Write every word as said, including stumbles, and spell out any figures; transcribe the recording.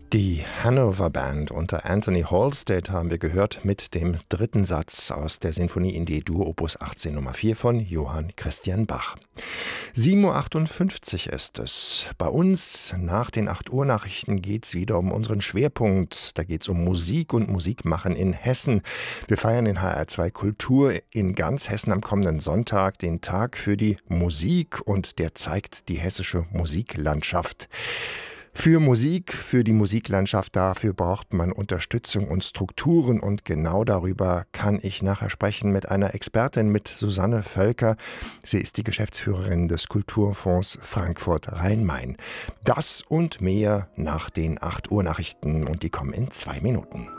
Die Hanover Band unter Anthony Halstead haben wir gehört mit dem dritten Satz aus der Sinfonie in D-Dur Opus achtzehn Nummer vier von Johann Christian Bach. sieben Uhr achtundfünfzig ist es. Bei uns nach den acht Uhr Nachrichten geht es wieder um unseren Schwerpunkt. Da geht es um Musik und Musikmachen in Hessen. Wir feiern in H R zwei Kultur in ganz Hessen am kommenden Sonntag den Tag für die Musik und der zeigt die hessische Musiklandschaft. Für Musik, für die Musiklandschaft, dafür braucht man Unterstützung und Strukturen und genau darüber kann ich nachher sprechen mit einer Expertin, mit Susanne Völker. Sie ist die Geschäftsführerin des Kulturfonds Frankfurt-Rhein-Main. Das und mehr nach den acht Uhr Nachrichten und die kommen in zwei Minuten.